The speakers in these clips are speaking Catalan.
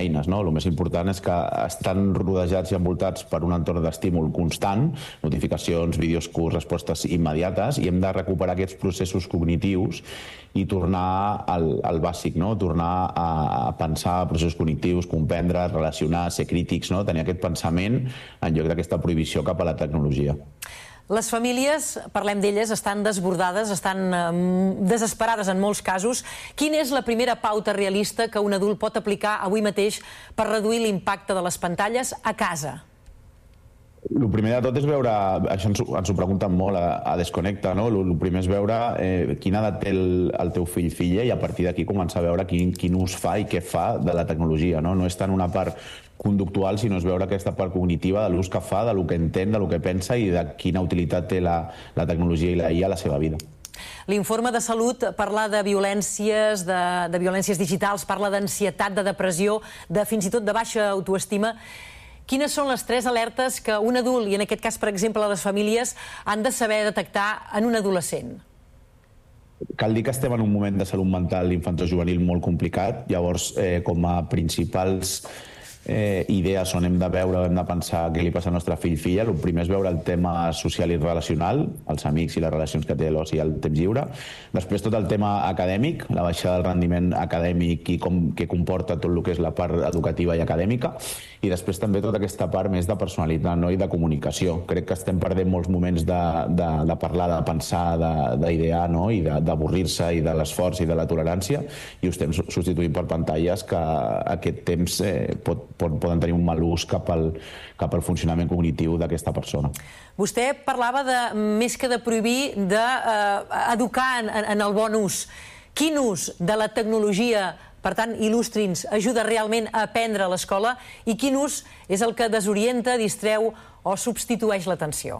eines. El més important és que estan rodejats i envoltats per un entorn d'estímul constant, notificacions, vídeos curts, respostes immediates, i hem de recuperar aquests processos cognitius i tornar al bàsic, tornar a pensar processos cognitius, comprendre, relacionar, ser crítics, tenir aquest pensament en lloc d'aquesta prohibició cap a la tecnologia. Les famílies, parlem d'elles, estan desbordades, estan desesperades en molts casos. Quina és la primera pauta realista que un adult pot aplicar avui mateix per reduir l'impacte de les pantalles a casa? El primer de tot és veure, això ens ho pregunten molt a Desconnecta, el primer és veure quina edat té el teu fill-filla i a partir d'aquí començar a veure quin ús fa i què fa de la tecnologia. No és tant una part conductual, sinó és veure aquesta part cognitiva de l'ús que fa, del que entén, del que pensa i de quina utilitat té la tecnologia i la IA a la seva vida. L'informe de salut parla de violències, de violències digitals, parla d'ansietat, de depressió, de fins i tot de baixa autoestima. Quines són les 3 alertes que un adult, i en aquest cas, per exemple, les famílies, han de saber detectar en un adolescent? Cal dir que estem en un moment de salut mental infantojuvenil molt complicat. Llavors, com a principals idees on hem de veure, hem de pensar què li passa al nostre fill-filla, el primer és veure el tema social i relacional, els amics i les relacions que té l'oci i el temps lliure. Després tot el tema acadèmic, la baixada del rendiment acadèmic i què comporta tot el que és la part educativa i acadèmica. I després també tota aquesta part més de personalitat i de comunicació. Crec que estem perdent molts moments de parlar, de pensar, d'idear i d'avorrir-se i de l'esforç i de la tolerància i ho estem substituint per pantalles que aquest temps poden tenir un mal ús cap al funcionament cognitiu d'aquesta persona. Vostè parlava de, més que de prohibir, d'educar en el bon ús. Quin ús de la tecnologia, per tant, il·lustri'ns, ajuda realment a aprendre a l'escola i quin ús és el que desorienta, distreu o substitueix l'atenció?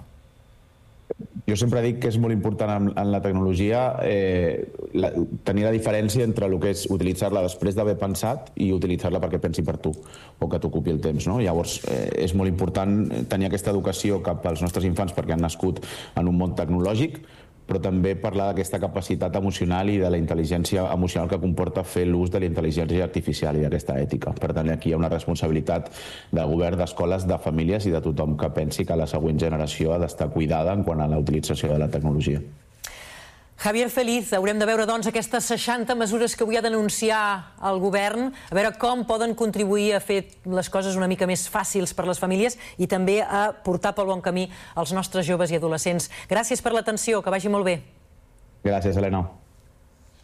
Jo sempre dic que és molt important en la tecnologia tenir la diferència entre el que és utilitzar-la després d'haver pensat i utilitzar-la perquè pensi per tu o que t'ocupi el temps. Llavors, és molt important tenir aquesta educació cap als nostres infants perquè han nascut en un món tecnològic, però també parlar d'aquesta capacitat emocional i de la intel·ligència emocional que comporta fer l'ús de la intel·ligència artificial i d'aquesta ètica. Per tant, aquí hi ha una responsabilitat de govern, d'escoles, de famílies i de tothom que pensi que la següent generació ha d'estar cuidada en quant a la utilització de la tecnologia. Javier Feliz, haurem de veure, doncs, aquestes 60 mesures que avui ha d'anunciar el govern, a veure com poden contribuir a fer les coses una mica més fàcils per a les famílies i també a portar pel bon camí els nostres joves i adolescents. Gràcies per l'atenció, que vagi molt bé. Gràcies, Helena.